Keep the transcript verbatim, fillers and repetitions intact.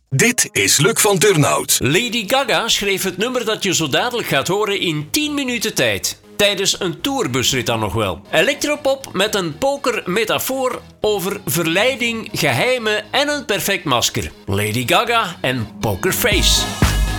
Dit is Luc van Turnhout. Lady Gaga schreef het nummer dat je zo dadelijk gaat horen in tien minuten tijd. Tijdens een tourbusrit dan nog wel. Electropop met een pokermetafoor over verleiding, geheimen en een perfect masker. Lady Gaga en Poker Face.